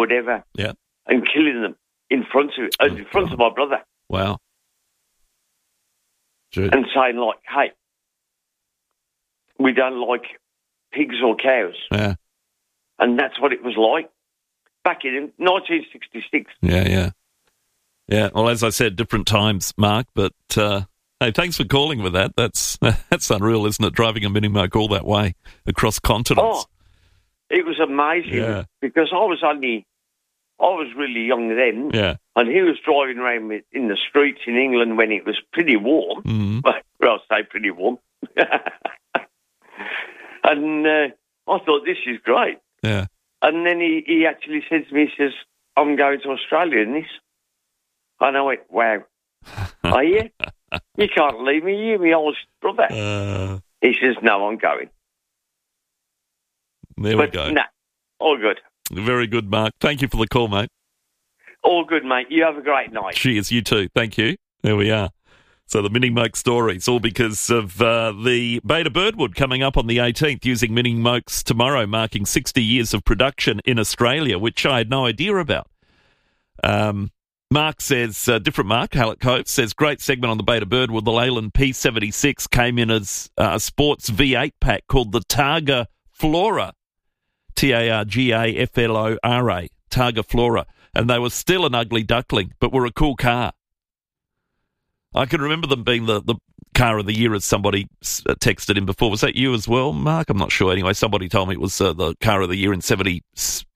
whatever, and killing them in front of my brother. Wow. Gee. And saying, like, hey, we don't like pigs or cows. Yeah. And that's what it was like back in 1966. Yeah. Well, as I said, different times, Mark, but hey, thanks for calling with that. That's unreal, isn't it, driving a mini moke all that way across continents? Oh, it was amazing because I was really young then, and he was driving around in the streets in England when it was pretty warm. Mm-hmm. Well, I'll say pretty warm. And I thought, this is great. Yeah. And then he actually said to me, he says, I'm going to Australia in this. And I went, wow. Are you? You can't leave me, you, my old brother. He says, no, I'm going. There we go. Nah, all good. Very good, Mark. Thank you for the call, mate. All good, mate. You have a great night. Cheers, you too. Thank you. There we are. So the mini moke stories, all because of the Beta Birdwood coming up on the 18th, using mini mokes tomorrow, marking 60 years of production in Australia, which I had no idea about. Mark says, different Mark, Hallett Cove, says, great segment on the Beta Birdwood. The Leyland P76 came in as a sports V8 pack called the Targa Flora, Targaflora, Targa Flora, and they were still an ugly duckling, but were a cool car. I can remember them being the car of the year, as somebody texted in before. Was that you as well, Mark? I'm not sure. Anyway, somebody told me it was the car of the year in 76.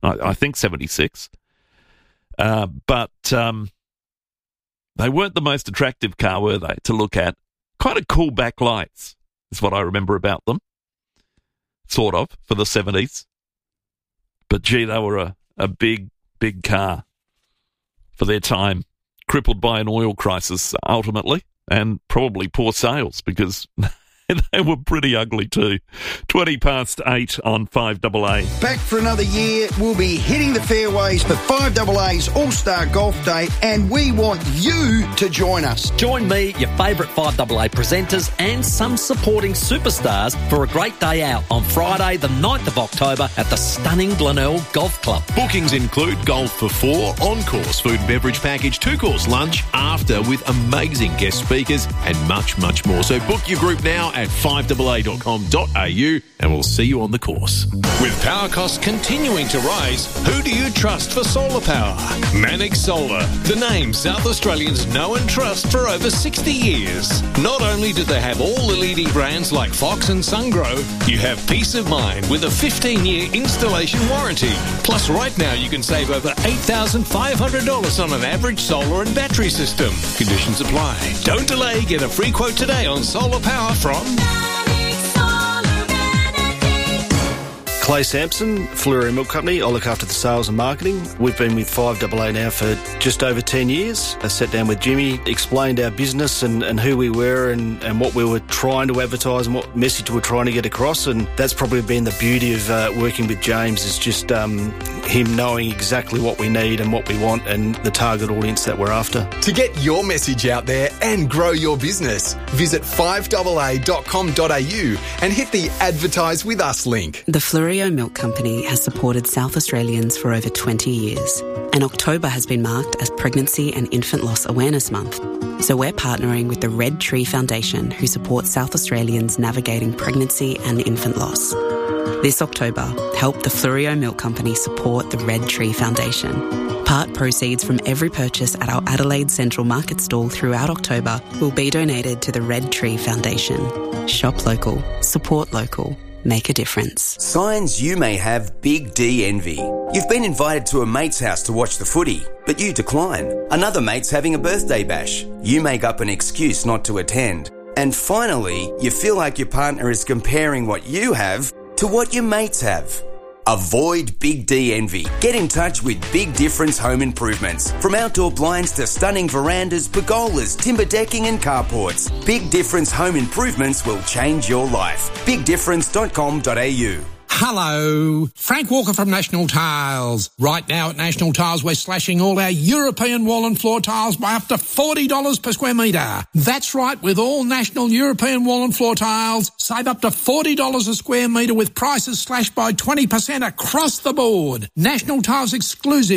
But they weren't the most attractive car, were they, to look at? Kind of cool backlights is what I remember about them, sort of, for the 70s. But, gee, they were a big, big car for their time. Crippled by an oil crisis, ultimately, and probably poor sales, because they were pretty ugly too. 8:20 on 5AA. Back for another year. We'll be hitting the fairways for 5AA's All-Star Golf Day, and we want you to join us. Join me, your favourite 5AA presenters, and some supporting superstars for a great day out on Friday, the 9th of October at the stunning Glenelg Golf Club. Bookings include golf for 4, on-course food and beverage package, 2-course lunch, after with amazing guest speakers, and much, much more. So book your group now at 5AA.com.au, and we'll see you on the course. With power costs continuing to rise, who do you trust for solar power? Manic Solar, the name South Australians know and trust for over 60 years. Not only do they have all the leading brands like Fox and Sungrow, you have peace of mind with a 15-year installation warranty. Plus, right now you can save over $8,500 on an average solar and battery system. Conditions apply. Don't delay. Get a free quote today on solar power from Clay Sampson, Fleurieu Milk Company. I look after the sales and marketing. We've been with 5AA now for just over 10 years. I sat down with Jimmy, explained our business and who we were and what we were trying to advertise and what message we were trying to get across. And that's probably been the beauty of working with James, is just him knowing exactly what we need and what we want and the target audience that we're after. To get your message out there and grow your business, visit 5AA.com.au and hit the Advertise With Us link. The Fleurieu Milk Company has supported South Australians for over 20 years, and October has been marked as Pregnancy and Infant Loss Awareness Month. So we're partnering with the Red Tree Foundation, who supports South Australians navigating pregnancy and infant loss. This October, help the Fleurieu Milk Company support the Red Tree Foundation. Part proceeds from every purchase at our Adelaide Central Market stall throughout October will be donated to the Red Tree Foundation. Shop local, support local, make a difference. Signs you may have Big D envy. You've been invited to a mate's house to watch the footy, but you decline. Another mate's having a birthday bash. You make up an excuse not to attend. And finally, you feel like your partner is comparing what you have to what your mates have. Avoid Big D envy. Get in touch with Big Difference Home Improvements. From outdoor blinds to stunning verandas, pergolas, timber decking and carports, Big Difference Home Improvements will change your life. BigDifference.com.au. Hello, Frank Walker from National Tiles. Right now at National Tiles, we're slashing all our European wall and floor tiles by up to $40 per square metre. That's right, with all National European wall and floor tiles, save up to $40 a square metre with prices slashed by 20% across the board. National Tiles exclusive